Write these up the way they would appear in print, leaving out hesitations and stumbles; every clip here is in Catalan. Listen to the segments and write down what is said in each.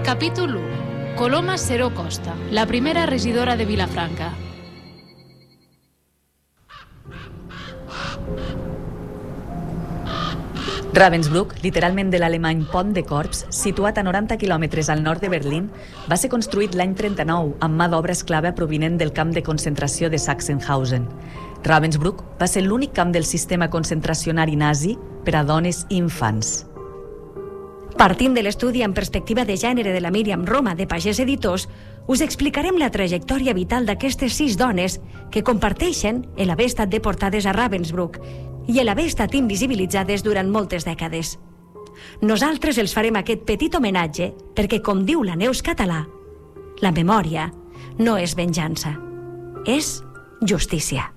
Capítol 1. Coloma Seró Costa, la primera regidora de Vilafranca. Ravensbrück, literalment de l'alemany Pont de Corps, situat a 90 quilòmetres al nord de Berlín, va ser construït l'any 39 amb mà d'obra esclava provinent del camp de concentració de Sachsenhausen. Ravensbrück va ser l'únic camp del sistema concentracionari nazi per a dones i infants. Partint de l'estudi en perspectiva de gènere de la Míriam Roma de Pagès Editors, us explicarem la trajectòria vital d'aquestes 6 dones que comparteixen l'haver estat deportades a Ravensbrück i l'haver estat invisibilitzades durant moltes dècades. Nosaltres els farem aquest petit homenatge perquè, com diu la Neus Català, la memòria no és venjança, és justícia.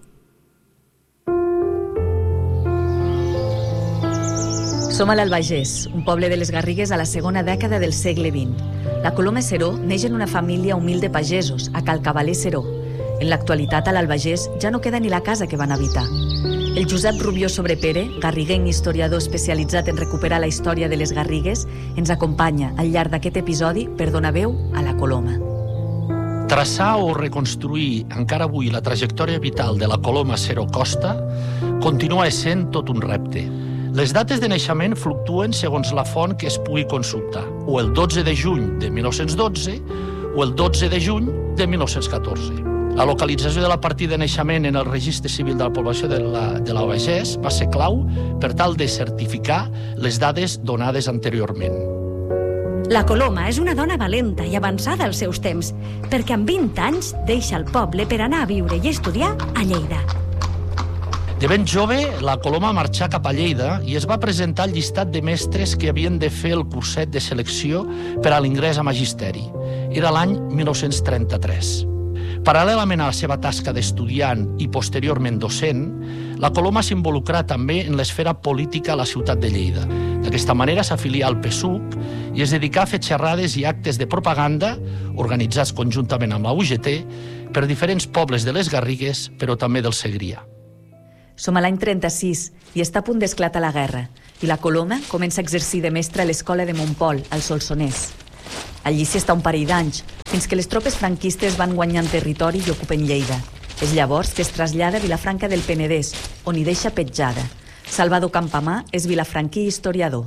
Som a l'Albagés, un poble de les Garrigues a la segona dècada del segle XX. La Coloma Seró neix en una família humil de pagesos, a Cal Cavaler Seró. En l'actualitat, a l'Albagés ja no queda ni la casa que van habitar. El Josep Rubió Sobrepere, garriguenc historiador especialitzat en recuperar la història de les Garrigues, ens acompanya al llarg d'aquest episodi per donar veu a la Coloma. Traçar o reconstruir encara avui la trajectòria vital de la Coloma Seró Costa continua essent tot un repte. Les dates de naixement fluctuen segons la font que es pugui consultar, o el 12 de juny de 1912 o el 12 de juny de 1914. La localització de la partida de naixement en el registre civil de la població de l'Albagés va ser clau per tal de certificar les dades donades anteriorment. La Coloma és una dona valenta i avançada als seus temps, perquè amb 20 anys deixa el poble per anar a viure i estudiar a Lleida. De ben jove, la Coloma marxà cap a Lleida i es va presentar al llistat de mestres que havien de fer el curset de selecció per a l'ingrés a magisteri. Era l'any 1933. Paral·lelament a la seva tasca d'estudiant i posteriorment docent, la Coloma s'involucrà també en l'esfera política a la ciutat de Lleida. D'aquesta manera s'afilià al PSUC i es dedicà a fer xerrades i actes de propaganda organitzats conjuntament amb la UGT per diferents pobles de les Garrigues, però també del Segrià. Som a l'any 36 i està a punt d'esclatar la guerra i la Coloma comença a exercir de mestra a l'escola de Montpol, al Solsonès. Allí s'hi està un parell d'anys, fins que les tropes franquistes van guanyant territori i ocupen Lleida. És llavors que es trasllada a Vilafranca del Penedès, on hi deixa petjada. Salvador Campamà és vilafranquí i historiador.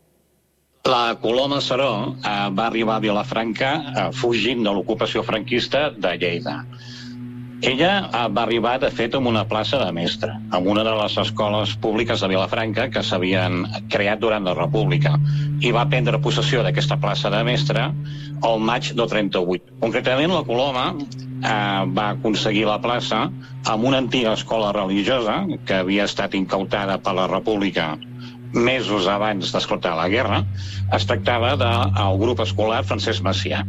La Coloma Seró va arribar a Vilafranca fugint de l'ocupació franquista de Lleida. Ella va arribar, de fet, amb una plaça de mestra, en una de les escoles públiques de Vilafranca que s'havien creat durant la República, i va prendre possessió d'aquesta plaça de mestra el maig del 38. Concretament, la Coloma va aconseguir la plaça amb una antiga escola religiosa que havia estat incautada per la República mesos abans d'esclatar la guerra. Es tractava del grup escolar Francesc Macià.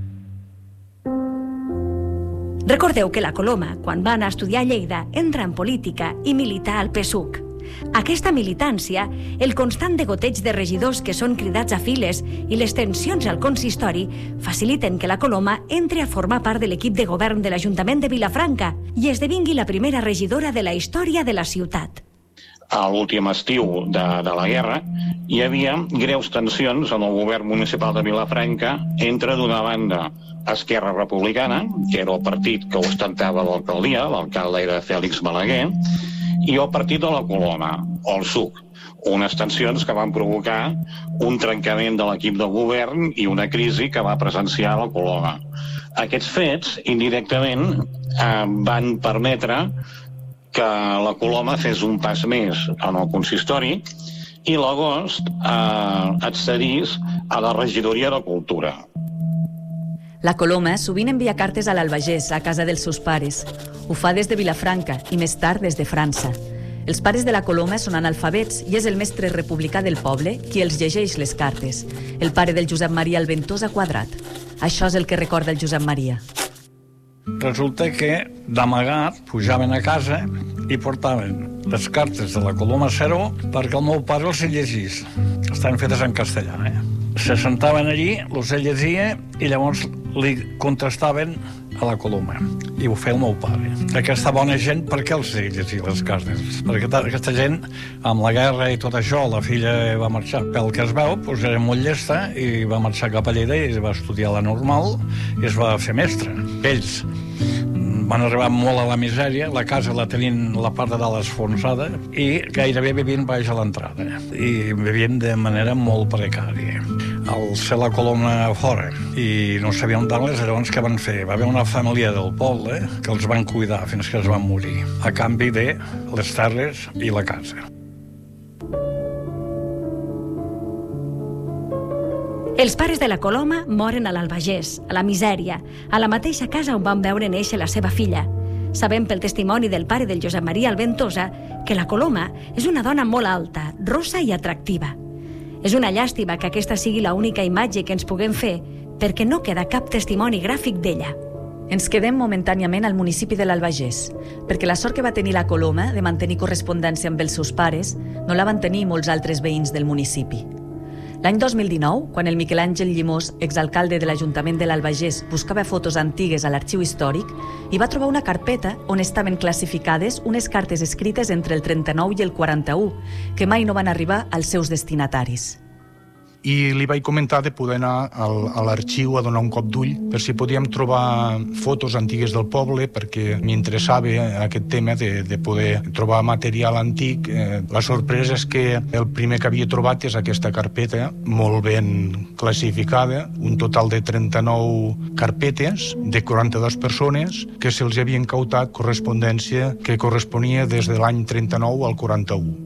Recordeu que la Coloma, quan va anar a estudiar a Lleida, entra en política i milita al PSUC. Aquesta militància, el constant degoteig de regidors que són cridats a files i les tensions al consistori faciliten que la Coloma entre a formar part de l'equip de govern de l'Ajuntament de Vilafranca i esdevingui la primera regidora de la història de la ciutat. A l'últim estiu de la guerra hi havia greus tensions en el govern municipal de Vilafranca entre, d'una banda, Esquerra Republicana, que era el partit que ostentava l'alcaldia, l'alcalde era Fèlix Balaguer, i el partit de la Coloma, el PSUC, unes tensions que van provocar un trencament de l'equip de govern i una crisi que va presenciar la Coloma. Aquests fets, indirectament, van permetre que la Coloma fes un pas més en el consistori i l'agost accedís a la regidoria de Cultura. La Coloma sovint envia cartes a l'Albagés, a casa dels seus pares. Ho fa des de Vilafranca i més tard des de França. Els pares de la Coloma són analfabets i és el mestre republicà del poble qui els llegeix les cartes, el pare del Josep Maria el Ventosa Quadrat. Això és el que recorda el Josep Maria. Resulta que d'amagat pujaven a casa i portaven les cartes de la Coloma Seró perquè el meu pare els llegís. Estaven fetes en castellà, Se sentaven allí, els llegia i llavors li contestaven a la Coloma, i ho feia el meu pare. Aquesta bona gent, per què els llegir les cartes? Perquè aquesta gent, amb la guerra i tot això, la filla va marxar, pel que es veu, doncs era molt llesta i va marxar cap a Lleida i va estudiar la normal i es va fer mestre. Ells van arribar molt a la misèria, la casa la tenien la part de dalt esfonsada i gairebé vivien baix a l'entrada i vivien de manera molt precària. Al ser la Coloma fora i no sabien d'on-les, llavors què van fer? Va haver una família del poble que els van cuidar fins que es van morir, a canvi de les terres i la casa. Els pares de la Coloma moren a l'Albagés, a la misèria, a la mateixa casa on van veure néixer la seva filla. Sabem pel testimoni del pare del Josep Maria Alventosa que la Coloma és una dona molt alta, rossa i atractiva. És una llàstima que aquesta sigui l'única imatge que ens puguem fer, perquè no queda cap testimoni gràfic d'ella. Ens quedem momentàniament al municipi de l'Albagés, perquè la sort que va tenir la Coloma de mantenir correspondència amb els seus pares no la van tenir molts altres veïns del municipi. L'any 2019, quan el Miquel Àngel Llimós, exalcalde de l'Ajuntament de l'Albagés, buscava fotos antigues a l'arxiu històric, hi va trobar una carpeta on estaven classificades unes cartes escrites entre el 39 i el 41, que mai no van arribar als seus destinataris. I li vaig comentar de poder anar a l'arxiu a donar un cop d'ull per si podíem trobar fotos antigues del poble, perquè m'interessava aquest tema de poder trobar material antic. La sorpresa és que el primer que havia trobat és aquesta carpeta, molt ben classificada, un total de 39 carpetes de 42 persones que se'ls havien cautat correspondència que corresponia des de l'any 39 al 41.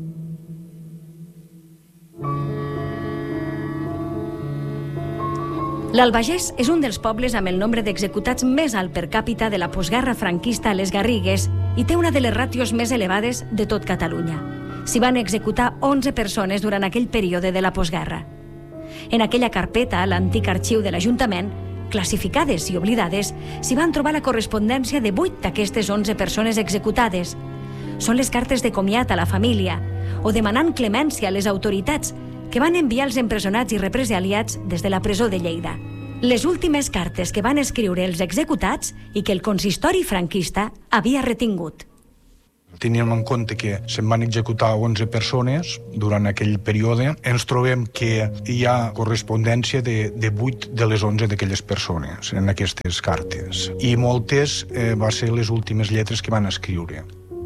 L'Albagés és un dels pobles amb el nombre d'executats més alt per càpita de la postguerra franquista a les Garrigues i té una de les ràtios més elevades de tot Catalunya. S'hi van executar 11 persones durant aquell període de la postguerra. En aquella carpeta, a l'antic arxiu de l'Ajuntament, classificades i oblidades, s'hi van trobar la correspondència de 8 d'aquestes 11 persones executades. Són les cartes de comiat a la família o demanant clemència a les autoritats que van enviar els empresonats i represaliats des de la presó de Lleida. Les últimes cartes que van escriure els executats i que el consistori franquista havia retingut. Teníem en compte que se'n van executar 11 persones durant aquell període. Ens trobem que hi ha correspondència de 8 de les 11 d'aquelles persones en aquestes cartes. I moltes va ser les últimes lletres que van escriure.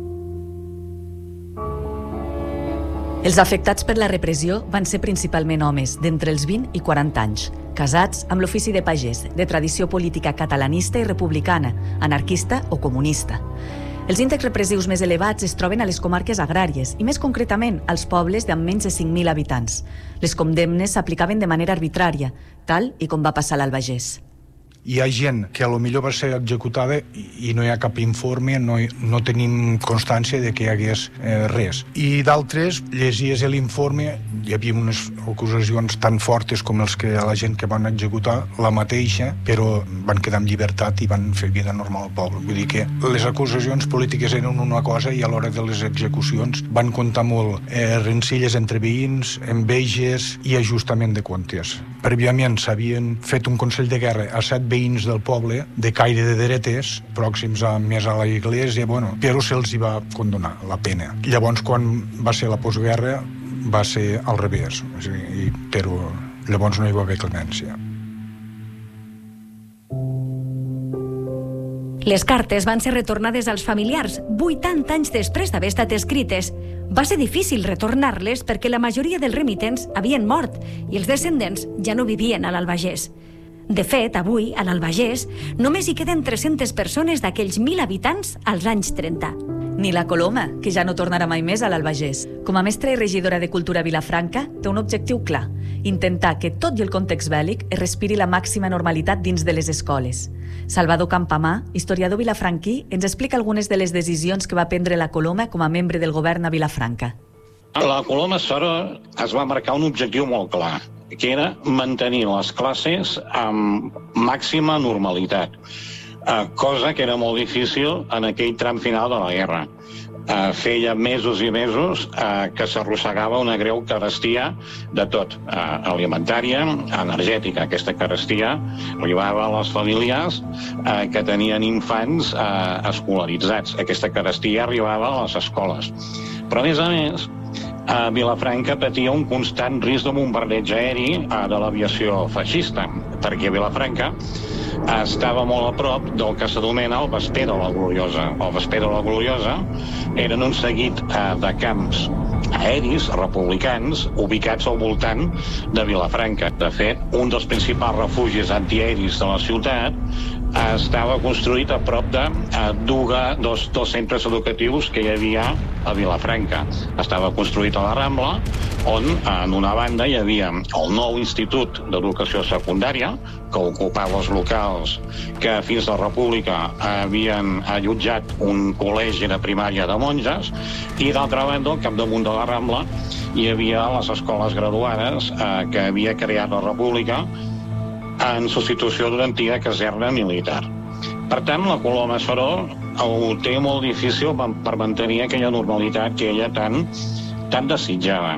Els afectats per la repressió van ser principalment homes d'entre els 20 i 40 anys, casats amb l'ofici de pagès, de tradició política catalanista i republicana, anarquista o comunista. Els índexs repressius més elevats es troben a les comarques agràries i més concretament als pobles d'amb menys de 5.000 habitants. Les condemnes s'aplicaven de manera arbitrària, tal i com va passar a l'Albagés. Hi ha gent que potser va ser executada i no hi ha cap informe, no tenim constància de que hi hagués res. I d'altres, llegies l'informe, hi havia unes acusacions tan fortes com els que a la gent que van executar, la mateixa, però van quedar en llibertat i van fer vida normal al poble. Vull dir que les acusacions polítiques eren una cosa i a l'hora de les execucions van comptar molt rencilles entre veïns, enveges i ajustament de comptes. Prèviament s'havien fet un consell de guerra a 7 veïns del poble de caire de dretes, pròxims més a la iglesia, però se'ls hi va condonar la pena. Llavors, quan va ser la postguerra, va ser al revés, però llavors no hi va haver clemència. Les cartes van ser retornades als familiars 80 anys després d'haver estat escrites. Va ser difícil retornar-les perquè la majoria dels remitents havien mort i els descendents ja no vivien a l'Albagés. De fet, avui, a l'Albagés, només hi queden 300 persones d'aquells 1.000 habitants als anys 30. Ni la Coloma, que ja no tornarà mai més a l'Albagés. Com a mestra i regidora de Cultura a Vilafranca, té un objectiu clar: intentar que tot i el context bèl·lic es respiri la màxima normalitat dins de les escoles. Salvador Campamà, historiador vilafranquí, ens explica algunes de les decisions que va prendre la Coloma com a membre del govern a Vilafranca. La Coloma Sero es va marcar un objectiu molt clar, que era mantenir les classes amb màxima normalitat, cosa que era molt difícil en aquell tram final de la guerra. feia mesos i mesos que s'arrossegava una greu carestia de tot, alimentària, energètica. Aquesta carestia arribava a les famílies que tenien infants escolaritzats. Aquesta carestia arribava a les escoles. Però, a més, Vilafranca patia un constant risc de bombardeig aeri de l'aviació feixista, perquè Vilafranca estava molt a prop del que s'anomena el Vesper de la Gloriosa. El Vesper de la Gloriosa eren un seguit de camps aeris republicans ubicats al voltant de Vilafranca. De fet, un dels principals refugis antiaeris de la ciutat estava construït a prop de dos centres educatius que hi havia a Vilafranca. Estava construït a la Rambla, on en una banda hi havia el nou Institut d'Educació Secundària, que ocupava els locals que fins a la República havien allotjat un col·legi de primària de monges, i d'altra banda, al capdamunt de la Rambla, hi havia les escoles graduades que havia creat la República en substitució d'una antiga caserna militar. Per tant, la Coloma Seró ho té molt difícil per mantenir aquella normalitat que ella tant desitjava.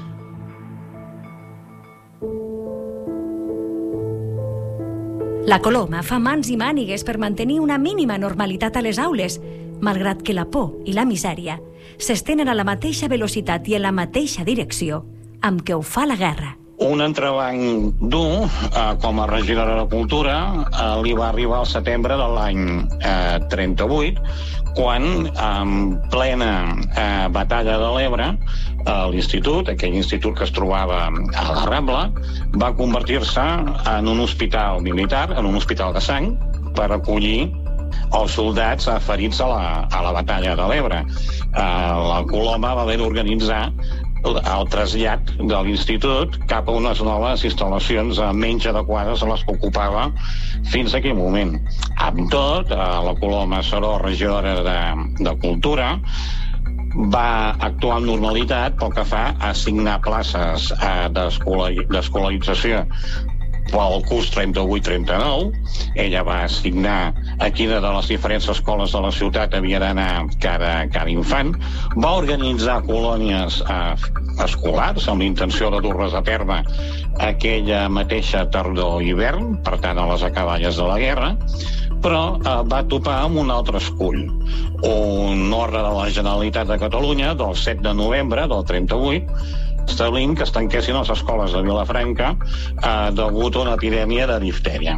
La Coloma fa mans i mànigues per mantenir una mínima normalitat a les aules, malgrat que la por i la misèria s'estenen a la mateixa velocitat i en la mateixa direcció amb què ho fa la guerra. Un entrebanc dur com a regidora de Cultura li va arribar al setembre de l'any 38, quan, en plena batalla de l'Ebre, l'institut, aquell institut que es trobava a la Rambla, va convertir-se en un hospital militar, en un hospital de sang, per acollir els soldats ferits a la batalla de l'Ebre. La Coloma va haver d'organitzar el trasllat de l'institut cap a unes noves instal·lacions menys adequades a les que ocupava fins a aquell moment. Amb tot, la Coloma Seró, regidora de Cultura, va actuar amb normalitat pel que fa a assignar places d'escolarització pel curs 38-39. Ella va assignar a quina de les diferents escoles de la ciutat havia d'anar cada infant. Va organitzar colònies escolars amb l'intenció de dur-les a terme aquella mateixa tardor-hivern, per tant a les acaballes de la guerra, però va topar amb un altre escull. Un ordre de la Generalitat de Catalunya del 7 de novembre del 38 establint que es tanquessin les escoles de Vilafranca degut a una epidèmia de diftèria.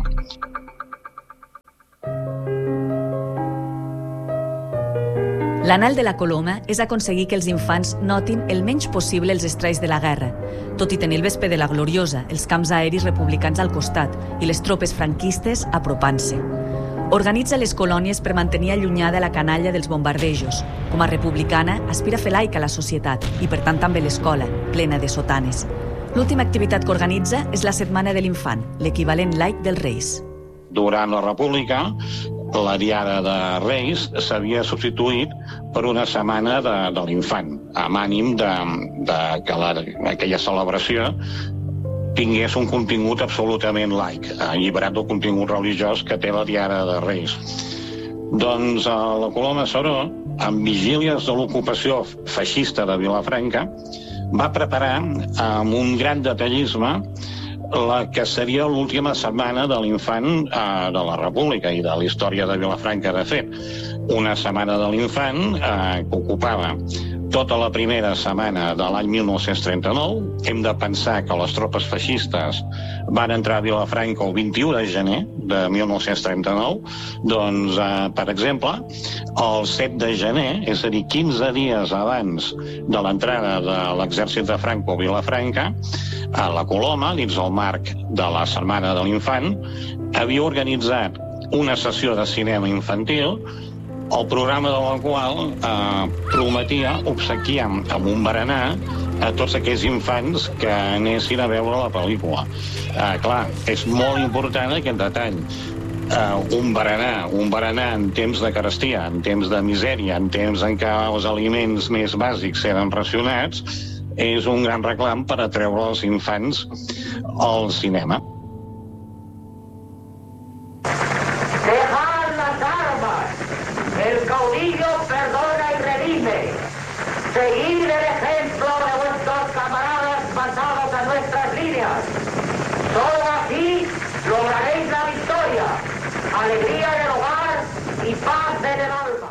L'anhel de la Coloma és aconseguir que els infants notin el menys possible els estralls de la guerra, tot i tenir el Vesper de la Gloriosa, els camps aeris republicans al costat i les tropes franquistes apropant-se. Organitza les colònies per mantenir allunyada la canalla dels bombardejos. Com a republicana, aspira a fer laica la societat i, per tant, també l'escola, plena de sotanes. L'última activitat que organitza és la Setmana de l'Infant, l'equivalent laic dels Reis. Durant la República, la Diada de Reis s'havia substituït per una Setmana de l'Infant, amb ànim que aquella celebració tingués un contingut absolutament laic, alliberat del contingut religiós que té la Diada de Reis. Doncs la Coloma Seró, amb vigílies de l'ocupació feixista de Vilafranca, va preparar amb un gran detallisme la que seria l'última setmana de l'infant de la República i de la història de Vilafranca, de fet. Una setmana de l'infant que ocupava tota la primera setmana de l'any 1939. Hem de pensar que les tropes feixistes van entrar a Vilafranca el 21 de gener de 1939. Doncs, per exemple, el 7 de gener, és a dir, 15 dies abans de l'entrada de l'exèrcit de Franco a Vilafranca, a la Coloma, dins el marc de la Setmana de l'Infant, havia organitzat una sessió de cinema infantil, el programa de la qual prometia obsequiar amb un berenar a tots aquells infants que anessin a veure la pel·lícula. Clar, és molt important aquest detall. Un berenar en temps de carestia, en temps de misèria, en temps en què els aliments més bàsics eren racionats, és un gran reclam per atreure els infants al cinema. Dejar las armas. El caudillo perdona y redime. Seguid el ejemplo de vuestros camaradas pasados a nuestras líneas. Solo así lograréis la victoria, alegría en el hogar y paz en el alma.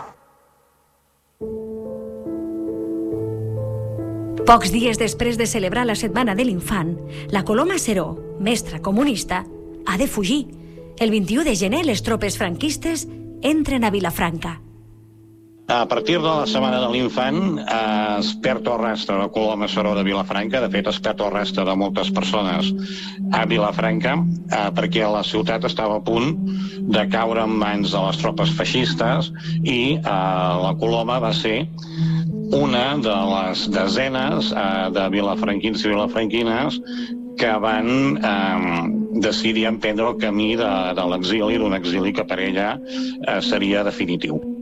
Pocs dies després de celebrar la Setmana de l'Infant, la Coloma Seró, mestra comunista, ha de fugir. El 21 de gener les tropes franquistes entren a Vilafranca. A partir de la Setmana de l'Infant es perd el rastre de Coloma Seró de Vilafranca. De fet, es perd el rastre de moltes persones a Vilafranca perquè la ciutat estava a punt de caure en mans de les tropes feixistes i la Coloma va ser una de les desenes de vilafranquins i vilafranquines que van decidir emprendre el camí de l'exili, d'un exili que per ella seria definitiu.